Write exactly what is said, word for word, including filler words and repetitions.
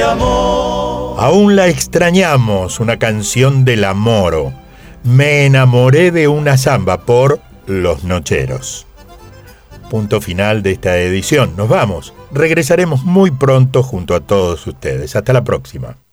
Aún la extrañamos, una canción del amor. Me enamoré de una samba por Los Nocheros. Punto final de esta edición. Nos vamos. Regresaremos muy pronto junto a todos ustedes. Hasta la próxima.